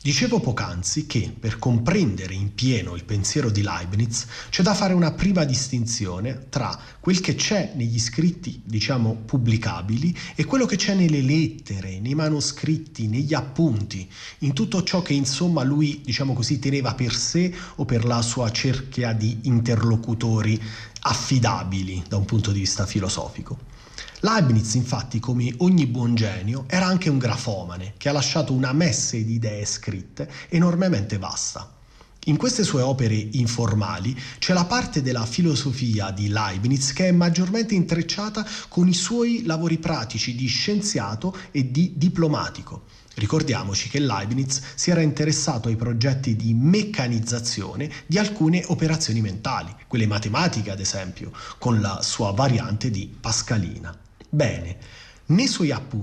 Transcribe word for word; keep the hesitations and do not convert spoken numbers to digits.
Dicevo poc'anzi che per comprendere in pieno il pensiero di Leibniz c'è da fare una prima distinzione tra quel che c'è negli scritti, diciamo, pubblicabili e quello che c'è nelle lettere, nei manoscritti, negli appunti, in tutto ciò che insomma lui, diciamo così, teneva per sé o per la sua cerchia di interlocutori affidabili da un punto di vista filosofico. Leibniz, infatti, come ogni buon genio, era anche un grafomane che ha lasciato una messe di idee scritte enormemente vasta. In queste sue opere informali c'è la parte della filosofia di Leibniz che è maggiormente intrecciata con i suoi lavori pratici di scienziato e di diplomatico. Ricordiamoci che Leibniz si era interessato ai progetti di meccanizzazione di alcune operazioni mentali, quelle matematiche ad esempio, con la sua variante di Pascalina. Bene, nei suoi appunti